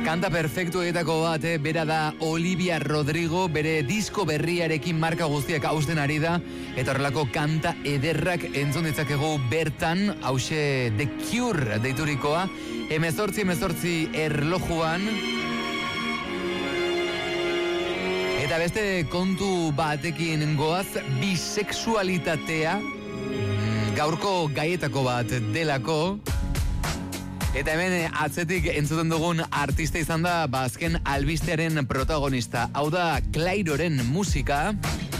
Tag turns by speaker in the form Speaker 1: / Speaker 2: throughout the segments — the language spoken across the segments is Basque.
Speaker 1: Kanta perfektu egitako bat, bera da Olivia Rodrigo, bere disko berriarekin marka guztiak hausten ari da, eta horrelako kanta ederrak entzun ditzakegu bertan, hause The Cure deiturikoa, 18 erlojuan. Eta beste kontu batekin goaz, bisexualitatea, gaurko gaietako bat delako. Eta hemen atzetik entzuten dugun artista izan da, azken albistearen protagonista. Hau da Clairoren musika.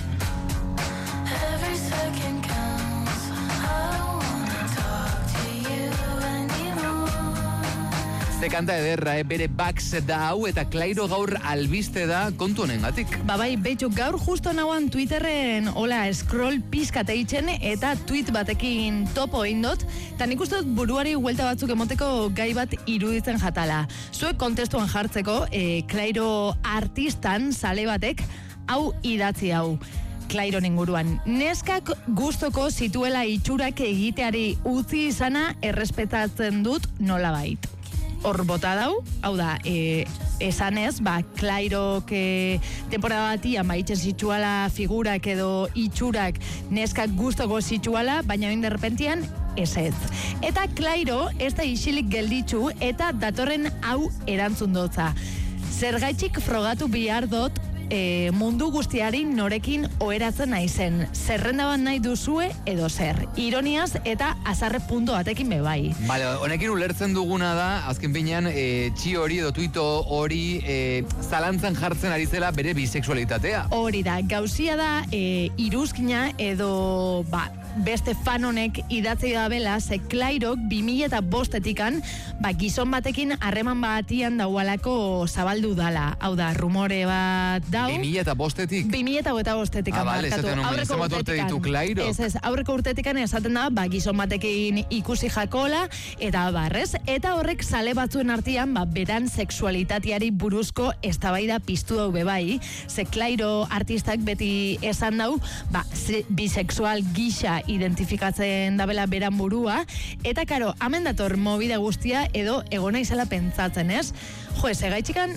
Speaker 1: Ze kanta ederra, bere Bax da hau, eta Clairo gaur albiste da kontu honengatik.
Speaker 2: Bai, betxu, gaur justo nauan Twitterren hola scroll pizkat eitzen eta tweet batekin topo indot, eta nik uste dut buruari huelta batzuk emoteko gai bat iruditzen jatala. Zuek kontestuan jartzeko, Clairo artistan sale batek hau idatzi hau. Clairon inguruan. Neskak gustoko zituela itxurak egiteari utzi izana errespetatzen dut nolabait. Hor bota dau, hau da, esanez, Clairok temporada batian baitzen zituala figurak edo itxurak neskak gustoko zituala, baina oin derrepentian ez. Eta Clairo ez da isilik gelditzu eta datorren hau erantzun dotza. Zergaitxik frogatu bihar dut mundu guztiari norekin oheratzen naizen. Zerrenda bat nahi duzue edo zer. Ironiaz eta azarre punto batekin bebai.
Speaker 1: Bale, honekin ulertzen duguna da, azken pinean, txi hori edo tuito hori zalantzan jartzen ari zela bere bisexualitatea.
Speaker 2: Hori da, gauzia da iruzkina edo beste fan honek idatzi da bela, ze Clairok 2005-etikan gizon batekin harreman batian daualako zabaldu dala. Hau da, rumore bat dau.
Speaker 1: 2005-etik?
Speaker 2: 2005-etikan.
Speaker 1: Bale, esaten urte ditu Clairok.
Speaker 2: Ez, aurreko urtetikan esaten da, gizon batekin ikusi jakola, eta barrez, eta horrek sale batzuen artean, beran sexualitateari buruzko eztabaida piztu dau bebai, ze Clairo artistak beti esan dau, bisexual gisa identifikatzen dabela beran burua, eta karo, hemen dator movida guztia edo egona izala pentsatzen, ez? Jo, ez egaitxikan,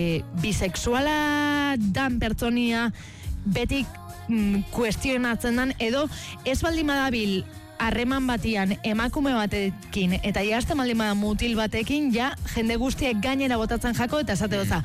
Speaker 2: bisexuala dan pertsonia betik kuestionatzen dan, edo ez baldin badabil harreman batian emakume batekin eta jazte baldin bada mutil batekin, ja jende guztiek gainera botatzen jako eta esate dutza,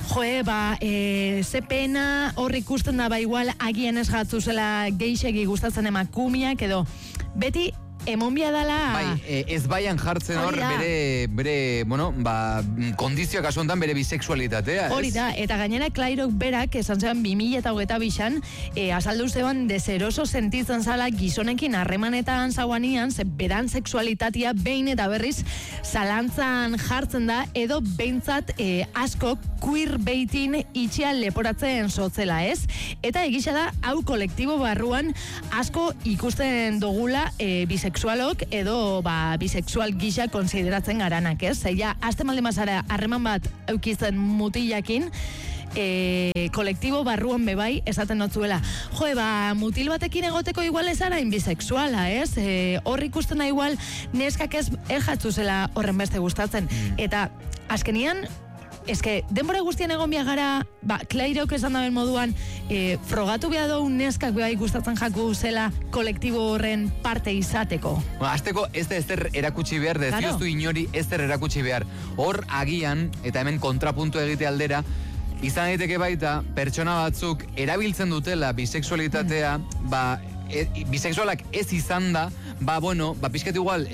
Speaker 2: ze pena hor ikusten da igual agian ez gatzuzela geixegi gustatzen emakumiak edo beti emonbia dala...
Speaker 1: ez baian jartzen hor bere kondizioak asuntan bere bisexualitatea.
Speaker 2: Hori da, eta gainera Clairok berak esan zeban 2022an azaldu zeban deseroso sentitzen zala gizonekin harremanetan zauanian, ze beran sexualitatea behin eta berriz zalantzan jartzen da, edo behintzat asko queerbaiting itxia leporatzen sotzela, ez? Eta egisa da, hau kolektibo barruan asko ikusten dugula bisexualok edo bisexual gisa konsideratzen garanak, ez? Zeia, azte malde mazara harreman bat eukitzen mutilakin, kolektibo barruan bebai esaten notzuela. Mutil batekin egoteko igual ez ara bisexuala, ez? Hor ikusten da igual neskak ez jatzuzela horren beste gustatzen. Eta azkenian, denbora guztien egon gara, Clairok esan daben moduan, frogatu behar dugu neskak behar gustatzen jaku zela kolektibo horren parte izateko.
Speaker 1: Azteko ez da ezer erakutsi behar, dezioztu inori ezer erakutsi behar. Hor agian, eta hemen kontrapuntu egite aldera, izan daiteke baita, pertsona batzuk erabiltzen dutela bisexualitatea, bisexualak ez izan da, pixkat igual,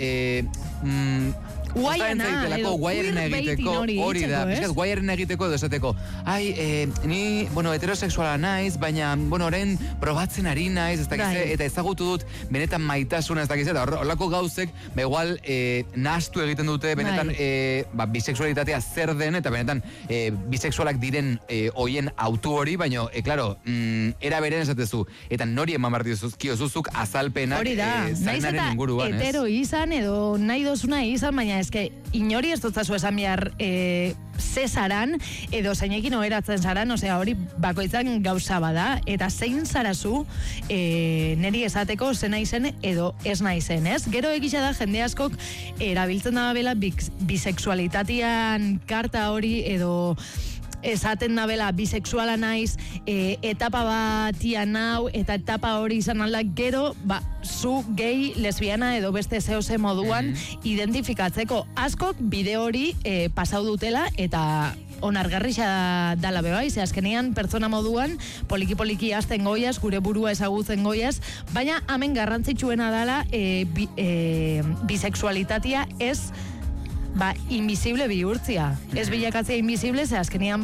Speaker 1: guaiaren egiteko, hori da, pixkat guaiaren egiteko edo esateko, ni, heterosexuala naiz, baina, orain probatzen ari naiz, eta ezagutu dut, benetan maitasuna, ez dakiz, eta horlako gauzek, igual, nahastu egiten dute, benetan, bisexualitatea zer den, eta benetan, bisexualak diren hoien autu hori, baina, klaro, era beren esatezu, eta nori eman bartizuzkiozuzuk azalpenak zainaren inguruan, ez?
Speaker 2: Hetero izan, edo nahi dozuna izan, baina eske, inori ez dutzazu esan behar zesaran, edo zeinekin oheratzen zaran, osea, hori bakoitzan gauza bada, eta zein zarazu neri esateko ze naizen edo ez naizen, ez? Gero egisa da jende askok erabiltzen da bela bisexualitatean karta hori edo esaten da bela bisexuala naiz, etapa batian nau, eta etapa hori izan alda, gero, zu gay, lesbiana edo beste zehose moduan identifikatzeko. Askok bideo hori pasau dutela, eta onargarrixa dala bebai, ze azkenean pertsona moduan poliki-poliki azten goiaz, gure burua ezagutzen goiaz, baina hemen garrantzitsuena dala bisexualitatea ez invisible bihurtzia. Ez bilakatzea invisible, ze azkenean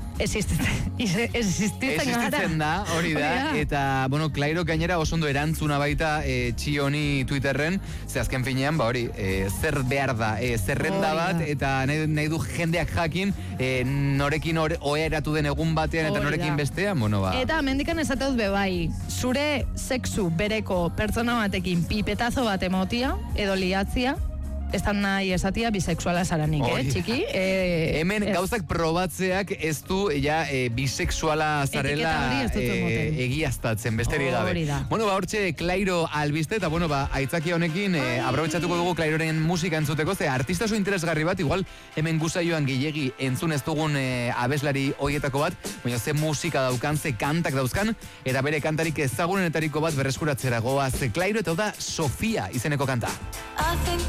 Speaker 2: existitzen
Speaker 1: da, hori da, eta, bueno, Clairo gainera oso ondo erantzuna baita Txioni Twitterren, ze azken finean, hori, zer behar da, zerrenda bat, eta nahi du jendeak jakin, norekin oheratu den egun batean, eta norekin bestean,
Speaker 2: Eta mendikan esateuz bebai, zure sexu bereko pertsona batekin pipetazo bat emotia, edo liatzia, estan nahi esatia bisexuala zaranik, txiki?
Speaker 1: Hemen gauzak probatzeak ez du bisexuala zarela egiaztatzen, besterik gabe. Bueno, hortxe Clairo albiste, eta aitzaki honekin aprobetxatuko dugu Clairoren musika entzuteko, ze artista oso interesgarri bat, igual hemen gusaioan gehiegi entzun ez dugun abeslari hoietako bat, baina ze musika daukan, ze kantak dauzkan, eta bere kantarik ezagunenetariko bat berreskuratzera goaz Clairo, eta da Sofia izeneko kanta.